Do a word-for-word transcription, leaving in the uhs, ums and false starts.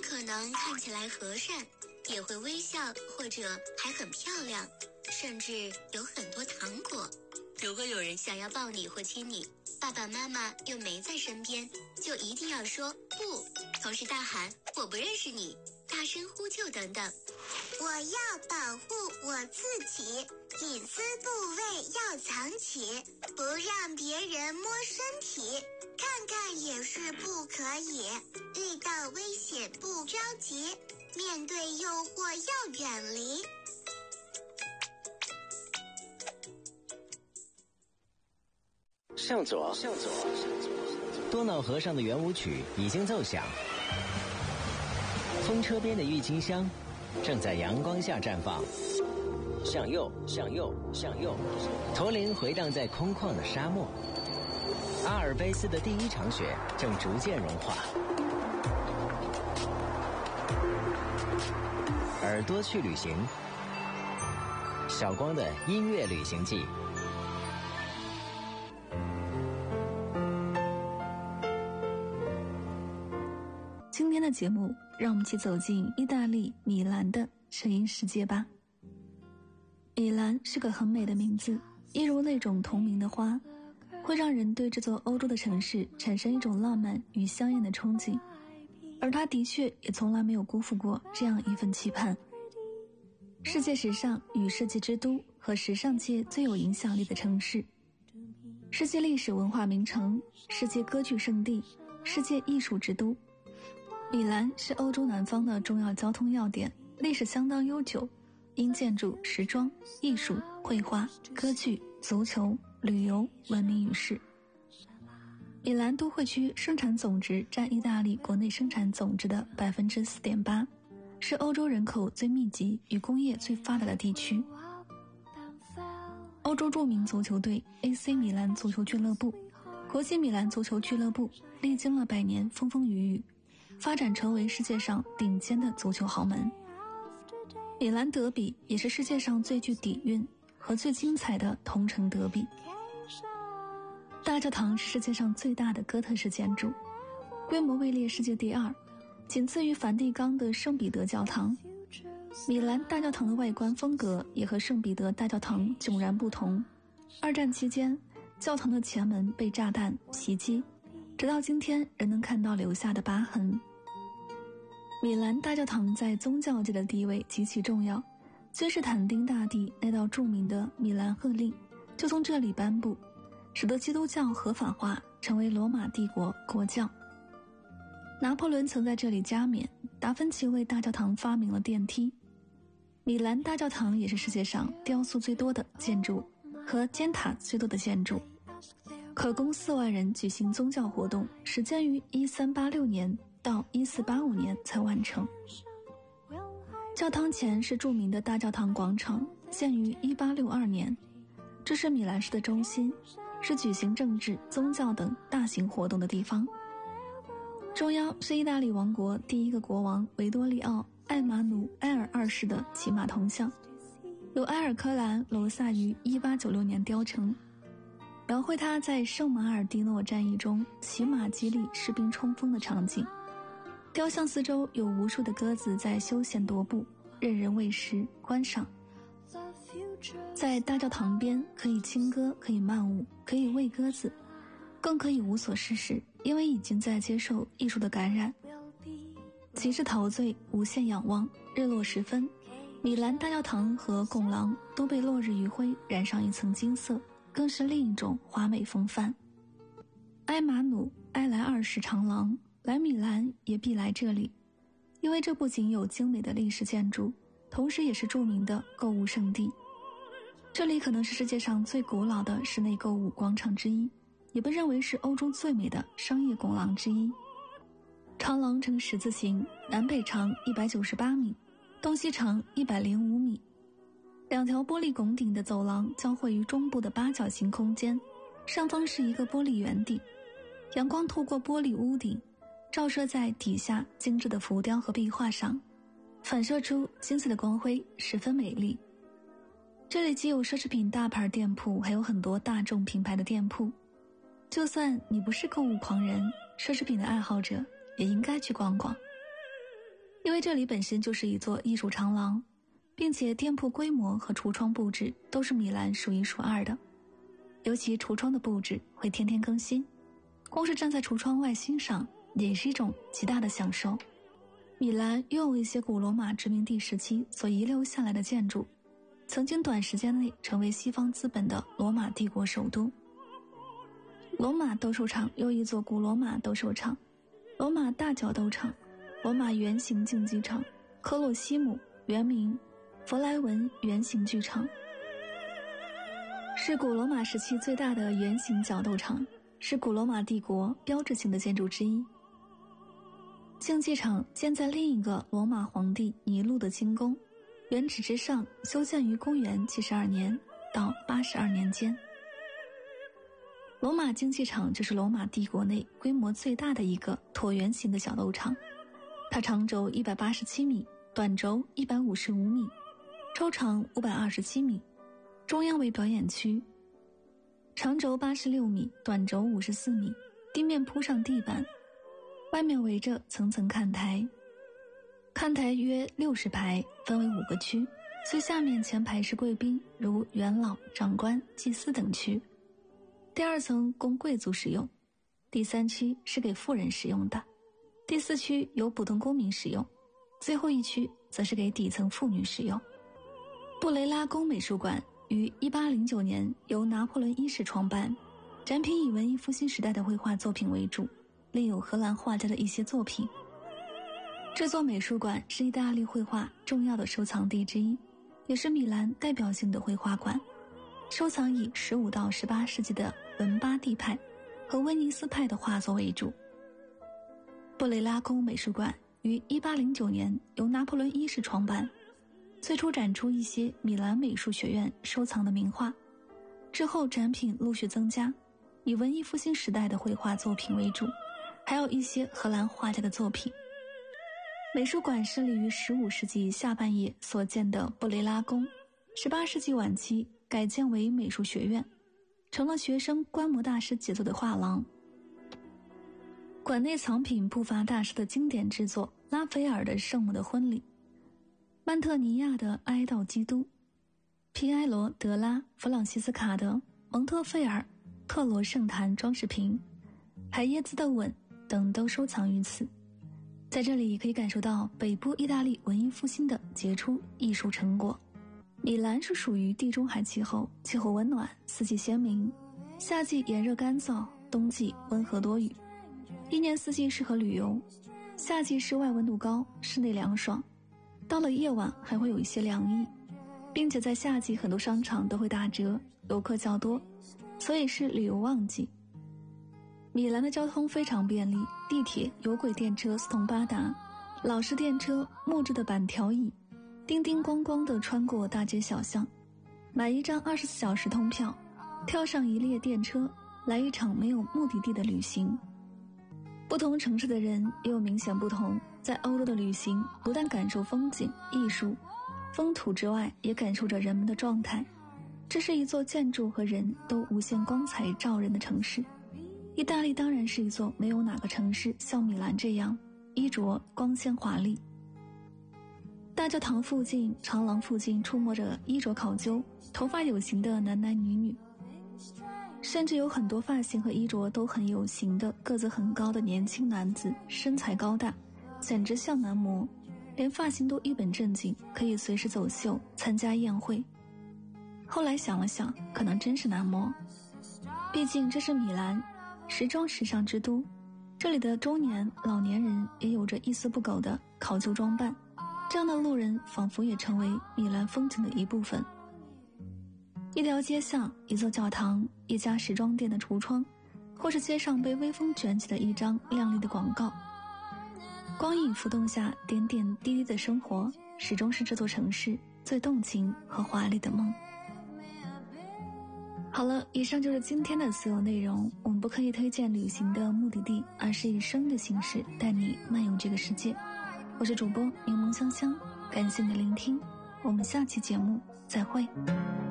可能看起来和善，也会微笑，或者还很漂亮，甚至有很多糖果。如果有人想要抱你或亲你，爸爸妈妈又没在身边，就一定要说不，同时大喊我不认识你，大声呼救等等。 我要保护我自己，隐私部位要藏起，不让别人摸身体，看看也是不可以。遇到危险不着急，面对诱惑要远离。 向左，向左，多瑙河上的圆舞曲已经奏响，风车边的郁金香正在阳光下绽放。向右，向右，向右，驼铃回荡在空旷的沙漠。阿尔卑斯的第一场雪正逐渐融化。耳朵去旅行，小光的音乐旅行记。 今天的节目，让我们一起走进意大利米兰的声音世界吧。米兰是个很美的名字，一如那种同名的花，会让人对这座欧洲的城市产生一种浪漫与香艳的憧憬，而它的确也从来没有辜负过这样一份期盼。世界时尚与设计之都和时尚界最有影响力的城市，世界历史文化名城，世界歌剧圣地，世界艺术之都。米兰是欧洲南方的重要交通要点，历史相当悠久，因建筑、时装、艺术、绘画、歌剧、足球、旅游闻名于世。米兰都会区生产总值占意大利国内生产总值的 百分之四点八， 是欧洲人口最密集与工业最发达的地区。欧洲著名足球队 A C 米兰足球俱乐部、国际米兰足球俱乐部历经了百年风风雨雨，发展成为世界上顶尖的足球豪门。米兰德比也是世界上最具底蕴和最精彩的同城德比。大教堂是世界上最大的哥特式建筑，规模位列世界第二，仅次于梵蒂冈的圣彼得教堂。米兰大教堂的外观风格也和圣彼得大教堂迥然不同。二战期间，教堂的前门被炸弹袭击，直到今天仍能看到留下的疤痕。米兰大教堂在宗教界的地位极其重要，君士坦丁大帝那道著名的米兰贺令就从这里颁布，使得基督教合法化，成为罗马帝国国教。拿破仑曾在这里加冕，达芬奇为大教堂发明了电梯。米兰大教堂也是世界上雕塑最多的建筑和尖塔最多的建筑，可供四万人举行宗教活动，始建于一三八六年到一四八五年才完成。教堂前是著名的大教堂广场，建于一八六二年，这是米兰市的中心，是举行政治、宗教等大型活动的地方。中央是意大利王国第一个国王维多利奥·艾马努埃尔二世的骑马铜像，由埃尔科兰·罗萨于一八九六年雕成，描绘他在圣马尔蒂诺战役中骑马激励士兵冲锋的场景。雕像四周有无数的鸽子在休闲踱步，任人喂食观赏。在大教堂边可以轻歌，可以慢舞，可以喂鸽子，更可以无所事事，因为已经在接受艺术的感染。极致陶醉，无限仰望。日落时分，米兰大教堂和拱廊都被落日余晖染上一层金色，更是另一种华美风范。埃马努埃莱二世长廊，来米兰也必来这里，因为这不仅有精美的历史建筑，同时也是著名的购物圣地。这里可能是世界上最古老的室内购物广场之一，也被认为是欧洲最美的商业拱廊之一。长廊呈十字形，南北长一百九十八米，东西长一百零五米。两条玻璃拱顶的走廊交汇于中部的八角形空间，上方是一个玻璃圆顶，阳光透过玻璃屋顶照射在底下精致的浮雕和壁画上，反射出金色的光辉，十分美丽。这里既有奢侈品大牌店铺，还有很多大众品牌的店铺。就算你不是购物狂人，奢侈品的爱好者也应该去逛逛。 因为这里本身就是一座艺术长廊，并且店铺规模和橱窗布置都是米兰数一数二的。尤其橱窗的布置会天天更新，光是站在橱窗外欣赏也是一种极大的享受。米兰拥有一些古罗马殖民地时期所遗留下来的建筑，曾经短时间内成为西方资本的罗马帝国首都。罗马斗兽场有一座古罗马斗兽场，罗马大角斗场，罗马圆形竞技场，科洛西姆原名弗莱文圆形剧场，是古罗马时期最大的圆形角斗场，是古罗马帝国标志性的建筑之一。竞技场建在另一个罗马皇帝尼禄的清宫，原址之上，修建于公元七十二年到八十二年间。罗马竞技场就是罗马帝国内规模最大的一个椭圆形的小斗场，它长轴一百八十七米，短轴一百五十五米，周长五百二十七米，中央为表演区，长轴八十六米，短轴五十四米，地面铺上地板，外面围着层层看台，看台约六十排，分为五个区，最下面前排是贵宾，如元老、长官、祭司等区。第二层供贵族使用，第三区是给富人使用的，第四区由普通公民使用，最后一区则是给底层妇女使用。布雷拉宫美术馆于一八零九年由拿破仑一世创办，展品以文艺复兴时代的绘画作品为主，另有荷兰画家的一些作品。这座美术馆是意大利绘画重要的收藏地之一，也是米兰代表性的绘画馆，收藏以十五到十八世纪的文巴第派和威尼斯派的画作为主。布雷拉宫美术馆于一八零九年由拿破仑一世创办，最初展出一些米兰美术学院收藏的名画，之后展品陆续增加，以文艺复兴时代的绘画作品为主，还有一些荷兰画家的作品。美术馆设立于十五世纪下半叶所建的布雷拉宫，十八世纪晚期改建为美术学院，成了学生观摩大师杰作的画廊。馆内藏品不乏大师的经典之作，拉斐尔的《圣母的婚礼》，曼特尼亚的《哀悼基督》，皮埃罗·德拉·弗朗西斯卡的《蒙特费尔特罗圣坛装饰品》，海耶兹的《吻》等都收藏于此。在这里可以感受到北部意大利文艺复兴的杰出艺术成果。米兰是属于地中海气候，气候温暖，四季鲜明，夏季炎热干燥，冬季温和多雨，一年四季适合旅游。夏季室外温度高，室内凉爽，到了夜晚还会有一些凉意，并且在夏季很多商场都会打折，游客较多，所以是旅游旺季。米兰的交通非常便利，地铁、有轨电车四通八达，老式电车、木质的板条椅，叮叮咣咣地穿过大街小巷，买一张二十四小时通票，跳上一列电车，来一场没有目的地的旅行。不同城市的人也有明显不同，在欧洲的旅行不但感受风景、艺术、风土之外，也感受着人们的状态。这是一座建筑和人都无限光彩照人的城市。意大利当然是一座没有哪个城市像米兰这样衣着光鲜华丽。大教堂附近、长廊附近出没着衣着考究、头发有型的男男女女，甚至有很多发型和衣着都很有型的个子很高的年轻男子，身材高大，简直像男模，连发型都一本正经，可以随时走秀参加宴会。后来想了想，可能真是男模，毕竟这是米兰，时装时尚之都，这里的中年老年人也有着一丝不苟的考究装扮，这样的路人仿佛也成为米兰风景的一部分。一条街巷，一座教堂，一家时装店的橱窗，或是街上被微风卷起的一张亮丽的广告，光影浮动下点点滴滴的生活，始终是这座城市最动情和华丽的梦。好了，以上就是今天的所有内容。我们不刻意推荐旅行的目的地，而是以声的形式带你漫游这个世界。我是主播柠檬香香，感谢你的聆听，我们下期节目再会。